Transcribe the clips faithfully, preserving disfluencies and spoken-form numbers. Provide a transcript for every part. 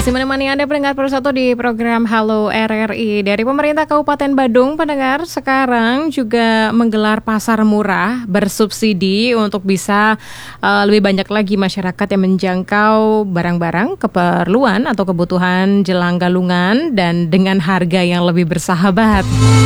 Masih menemani Anda pendengar Persatu di program Halo R R I. Dari pemerintah Kabupaten Badung, pendengar sekarang juga menggelar pasar murah bersubsidi untuk bisa uh, lebih banyak lagi masyarakat yang menjangkau barang-barang keperluan atau kebutuhan jelang galungan dan dengan harga yang lebih bersahabat.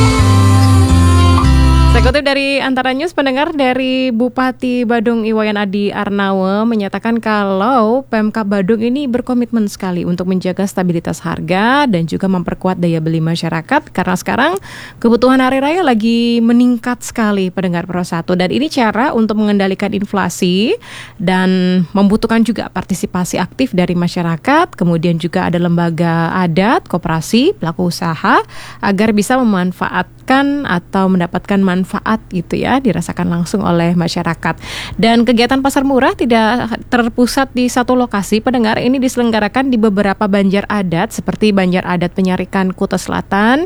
Saya kutip dari Antara News, pendengar, dari Bupati Badung Iwayan Adi Arnawe menyatakan kalau Pemkab Badung ini berkomitmen sekali untuk menjaga stabilitas harga dan juga memperkuat daya beli masyarakat karena sekarang kebutuhan hari raya lagi meningkat sekali, pendengar Persatu, dan ini cara untuk mengendalikan inflasi dan membutuhkan juga partisipasi aktif dari masyarakat, kemudian juga ada lembaga adat, koperasi, pelaku usaha agar bisa memanfaatkan atau mendapatkan manfaat manfaat gitu ya, dirasakan langsung oleh masyarakat. Dan kegiatan pasar murah tidak terpusat di satu lokasi, pendengar. Ini diselenggarakan di beberapa banjar adat seperti Banjar Adat Penyarikan Kuta Selatan,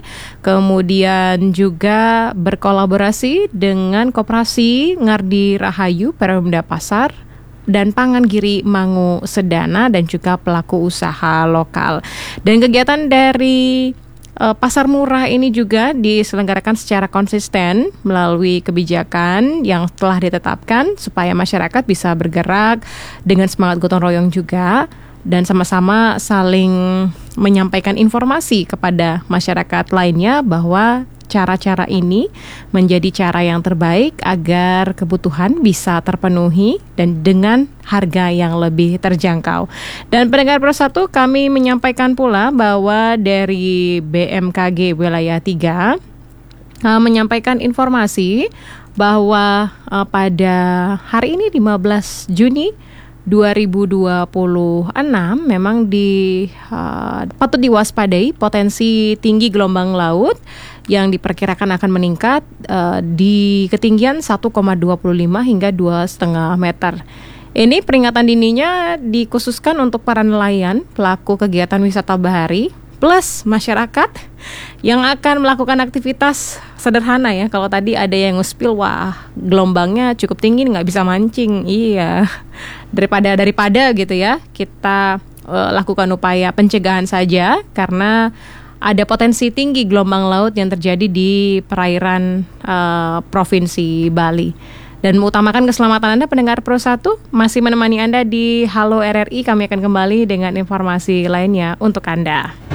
kemudian juga berkolaborasi dengan Koperasi Ngardi Rahayu Perumda Pasar dan Pangan Giri Mangu Sedana dan juga pelaku usaha lokal. Dan kegiatan dari Uh, pasar murah ini juga diselenggarakan secara konsisten melalui kebijakan yang telah ditetapkan supaya masyarakat bisa bergerak dengan semangat gotong royong juga dan sama-sama saling menyampaikan informasi kepada masyarakat lainnya bahwa cara-cara ini menjadi cara yang terbaik agar kebutuhan bisa terpenuhi dan dengan harga yang lebih terjangkau. Dan pendengar Persatu, kami menyampaikan pula bahwa dari B M K G Wilayah tiga uh, menyampaikan informasi bahwa uh, pada hari ini lima belas Juni dua ribu dua puluh enam memang di uh, patut diwaspadai potensi tinggi gelombang laut yang diperkirakan akan meningkat uh, di ketinggian satu koma dua lima hingga dua koma lima meter. Ini peringatan dininya dikhususkan untuk para nelayan, pelaku kegiatan wisata bahari, plus masyarakat yang akan melakukan aktivitas sederhana ya. Kalau tadi ada yang nge-spill, wah gelombangnya cukup tinggi, nggak bisa mancing. Iya, daripada daripada gitu ya, kita uh, lakukan upaya pencegahan saja karena ada potensi tinggi gelombang laut yang terjadi di perairan uh, Provinsi Bali. Dan mengutamakan keselamatan Anda, pendengar Persatu, masih menemani Anda di Halo R R I. Kami akan kembali dengan informasi lainnya untuk Anda.